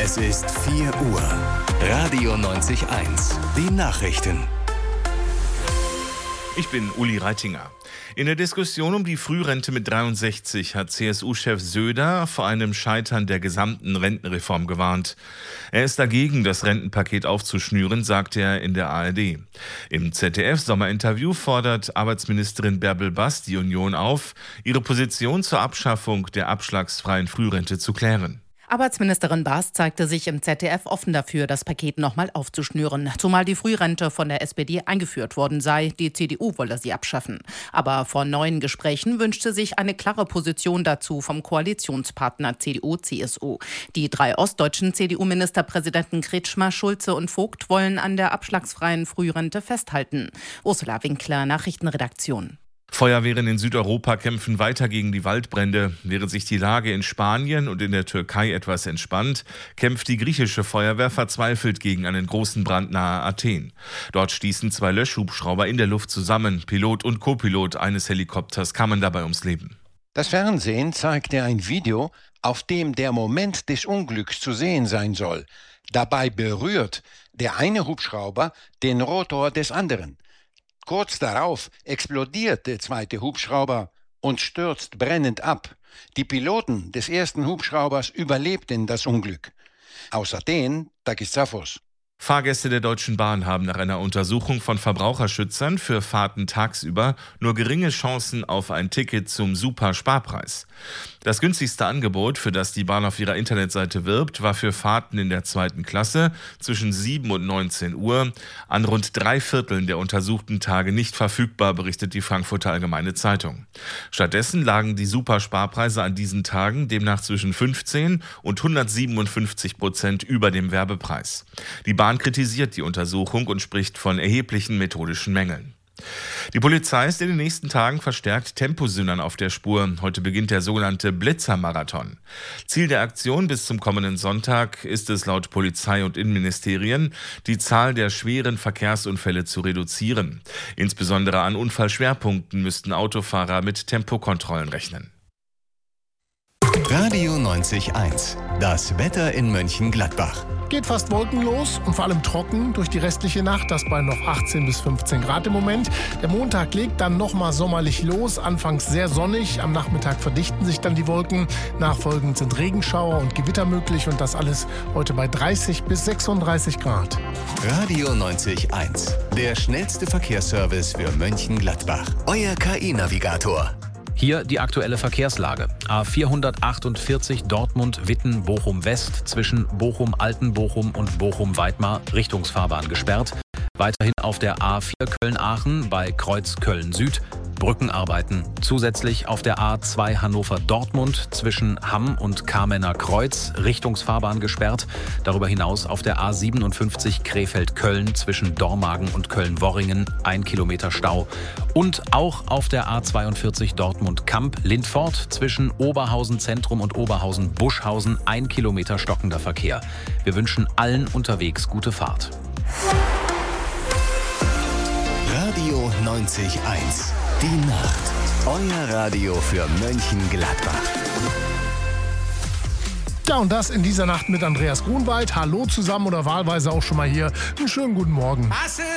Es ist 4 Uhr. Radio 90.1. Die Nachrichten. Ich bin Uli Reitinger. In der Diskussion um die Frührente mit 63 hat CSU-Chef Söder vor einem Scheitern der gesamten Rentenreform gewarnt. Er ist dagegen, das Rentenpaket aufzuschnüren, sagte er in der ARD. Im ZDF-Sommerinterview fordert Arbeitsministerin Bärbel Bass die Union auf, ihre Position zur Abschaffung der abschlagsfreien Frührente zu klären. Arbeitsministerin Baas zeigte sich im ZDF offen dafür, das Paket nochmal aufzuschnüren. Zumal die Frührente von der SPD eingeführt worden sei. Die CDU wolle sie abschaffen. Aber vor neuen Gesprächen wünschte sich eine klare Position dazu vom Koalitionspartner CDU-CSU. Die 3 ostdeutschen CDU-Ministerpräsidenten Kretschmer, Schulze und Vogt wollen an der abschlagsfreien Frührente festhalten. Ursula Winkler, Nachrichtenredaktion. Feuerwehren in Südeuropa kämpfen weiter gegen die Waldbrände. Während sich die Lage in Spanien und in der Türkei etwas entspannt, kämpft die griechische Feuerwehr verzweifelt gegen einen großen Brand nahe Athen. Dort stießen 2 Löschhubschrauber in der Luft zusammen. Pilot und Co-Pilot eines Helikopters kamen dabei ums Leben. Das Fernsehen zeigte ein Video, auf dem der Moment des Unglücks zu sehen sein soll. Dabei berührt der eine Hubschrauber den Rotor des anderen. Kurz darauf explodiert der zweite Hubschrauber und stürzt brennend ab. Die Piloten des ersten Hubschraubers überlebten das Unglück. Aus Athen, Takis Zaphos. Fahrgäste der Deutschen Bahn haben nach einer Untersuchung von Verbraucherschützern für Fahrten tagsüber nur geringe Chancen auf ein Ticket zum Super-Sparpreis. Das günstigste Angebot, für das die Bahn auf ihrer Internetseite wirbt, war für Fahrten in der 2. Klasse zwischen 7 und 19 Uhr an rund 3/4 der untersuchten Tage nicht verfügbar, berichtet die Frankfurter Allgemeine Zeitung. Stattdessen lagen die Super-Sparpreise an diesen Tagen demnach zwischen 15 und 157% über dem Werbepreis. Die Bahn kritisiert die Untersuchung und spricht von erheblichen methodischen Mängeln. Die Polizei ist in den nächsten Tagen verstärkt Temposündern auf der Spur. Heute beginnt der sogenannte Blitzermarathon. Ziel der Aktion bis zum kommenden Sonntag ist es laut Polizei und Innenministerien, die Zahl der schweren Verkehrsunfälle zu reduzieren. Insbesondere an Unfallschwerpunkten müssten Autofahrer mit Tempokontrollen rechnen. Radio 90.1. Das Wetter in Mönchengladbach. Geht fast wolkenlos und vor allem trocken durch die restliche Nacht. Das bei noch 18 bis 15 Grad im Moment. Der Montag legt dann nochmal sommerlich los. Anfangs sehr sonnig. Am Nachmittag verdichten sich dann die Wolken. Nachfolgend sind Regenschauer und Gewitter möglich. Und das alles heute bei 30 bis 36 Grad. Radio 90.1. Der schnellste Verkehrsservice für Mönchengladbach. Euer KI-Navigator. Hier die aktuelle Verkehrslage. A448 Dortmund-Witten-Bochum West zwischen Bochum-Altenbochum und Bochum-Weidmar Richtungsfahrbahn gesperrt. Weiterhin auf der A4 Köln-Aachen bei Kreuz Köln-Süd Brückenarbeiten. Zusätzlich auf der A2 Hannover-Dortmund zwischen Hamm und Kamener Kreuz Richtungsfahrbahn gesperrt. Darüber hinaus auf der A57 Krefeld-Köln zwischen Dormagen und Köln-Worringen 1 Kilometer Stau. Und auch auf der A42 Dortmund-Kamp-Lindfort zwischen Oberhausen Zentrum und Oberhausen-Buschhausen 1 Kilometer stockender Verkehr. Wir wünschen allen unterwegs gute Fahrt. Radio 90.1. Die Nacht. Euer Radio für Mönchengladbach. Ja, und das in dieser Nacht mit Andreas Grunwald. Hallo zusammen oder wahlweise auch schon mal hier. Einen schönen guten Morgen.